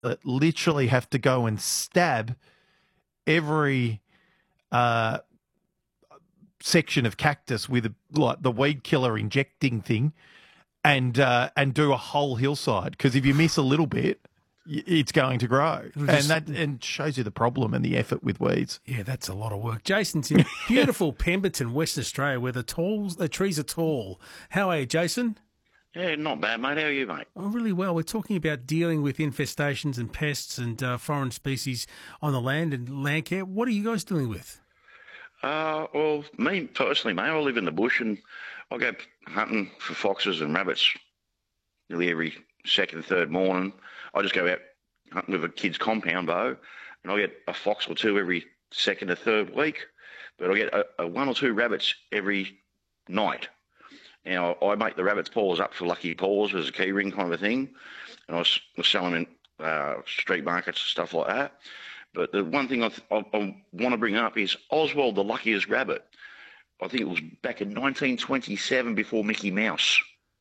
that literally have to go and stab every section of cactus with like the weed killer injecting thing, and do a whole hillside, because if you miss a little bit, it's going to grow, and shows you the problem and the effort with weeds. Yeah, that's a lot of work. Jason's in beautiful Pemberton, Western Australia, where the trees are tall. How are you, Jason? Yeah, not bad, mate. How are you, mate? Oh, really well. We're talking about dealing with infestations and pests and foreign species on the land and land care. What are you guys dealing with? Well, me personally, mate, I live in the bush and I go hunting for foxes and rabbits nearly every second, third morning. I just go out hunting with a kid's compound bow, and I get a fox or two every second or third week, but I get a one or two rabbits every night. Now, I make the rabbits' paws up for lucky paws as a key ring kind of a thing, and I sell them in street markets and stuff like that. But the one thing I want to bring up is Oswald the Luckiest Rabbit. I think it was back in 1927 before Mickey Mouse.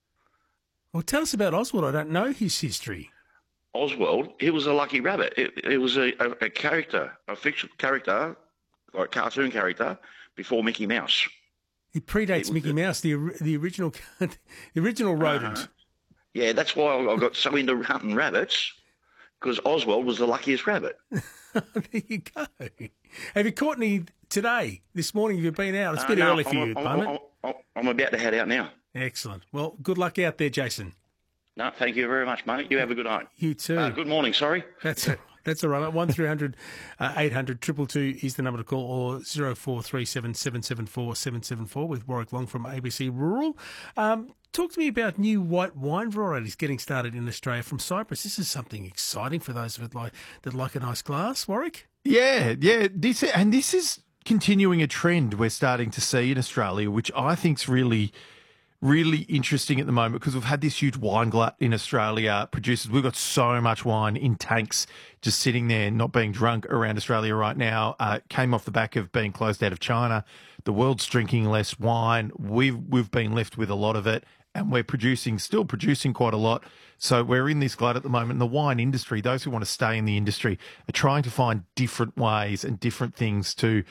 Well, tell us about Oswald. I don't know his history. Oswald, he was a lucky rabbit. It was a character, a fictional character, like a cartoon character, before Mickey Mouse. It predates Mickey Mouse, the original the original rodent. Yeah, that's why I got so into hunting rabbits, because Oswald was the luckiest rabbit. There you go. Have you caught any today, this morning? Have you been out? It's a bit early for you at the moment. I'm about to head out now. Excellent. Well, good luck out there, Jason. No, thank you very much, mate. You have a good night. You too. Good morning, sorry. That's all right. 1300 800 222 is the number to call, or 0437 774 774 with Warwick Long from ABC Rural. Talk to me about new white wine varieties getting started in Australia from Cyprus. This is something exciting for those that like a nice glass, Warwick. Yeah. This is continuing a trend we're starting to see in Australia, which I think's really interesting at the moment, because we've had this huge wine glut in Australia. Producers, we've got so much wine in tanks just sitting there not being drunk around Australia right now. Came off the back of being closed out of China. The world's drinking less wine. We've been left with a lot of it, and we're still producing quite a lot. So we're in this glut at the moment. And the wine industry, those who want to stay in the industry, are trying to find different ways and different things to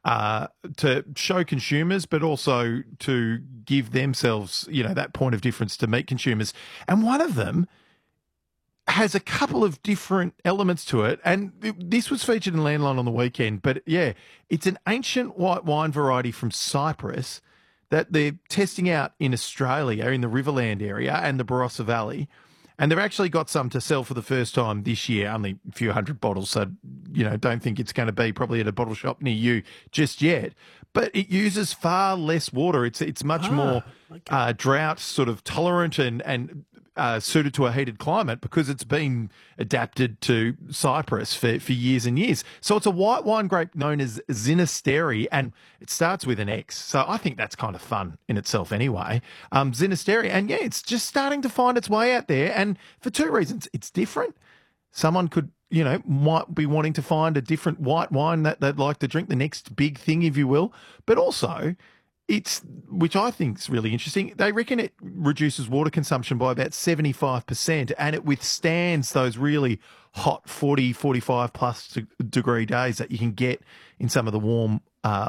show consumers, but also to give themselves, that point of difference to meet consumers. And one of them has a couple of different elements to it. And this was featured in Landline on the weekend. But yeah, it's an ancient white wine variety from Cyprus that they're testing out in Australia, in the Riverland area and the Barossa Valley. And they've actually got some to sell for the first time this year, only a few hundred bottles. So, don't think it's going to be probably at a bottle shop near you just yet. But it uses far less water. It's much more drought sort of tolerant and suited to a heated climate, because it's been adapted to Cyprus for years and years. So it's a white wine grape known as Zinasteri, and it starts with an X. So I think that's kind of fun in itself anyway. Zinasteri, and yeah, it's just starting to find its way out there, and for two reasons. It's different. Someone could, might be wanting to find a different white wine that they'd like to drink, the next big thing, if you will. But also, which I think is really interesting, they reckon it reduces water consumption by about 75%, and it withstands those really hot 40, 45 plus degree days that you can get in some of the warm,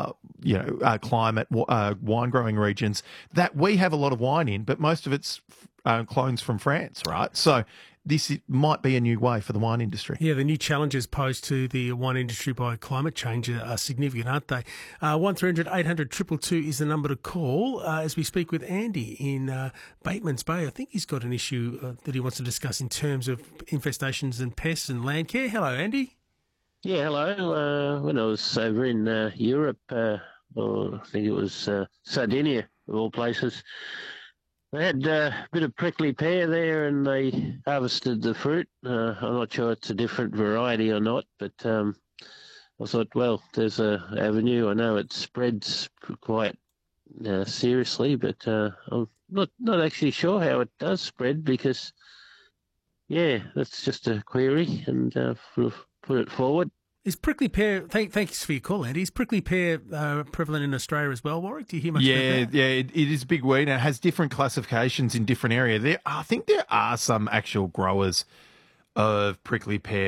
climate wine growing regions that we have a lot of wine in, but most of it's clones from France, right? So this might be a new way for the wine industry. Yeah, the new challenges posed to the wine industry by climate change are significant, aren't they? 1300 800 222 is the number to call as we speak with Andy in Bateman's Bay. I think he's got an issue that he wants to discuss in terms of infestations and pests and land care. Hello, Andy. Yeah, hello. When I was over in Europe, or I think it was Sardinia, of all places, they had a bit of prickly pear there, and they harvested the fruit. I'm not sure it's a different variety or not, but I thought, well, there's an avenue. I know it spreads quite seriously, but I'm not actually sure how it does spread, because, yeah, that's just a query, and put it forward. Is prickly pear, thanks for your call, Andy, is prickly pear prevalent in Australia as well, Warwick? Do you hear much about that? Yeah, it is a big weed, and it has different classifications in different areas. I think there are some actual growers of prickly pear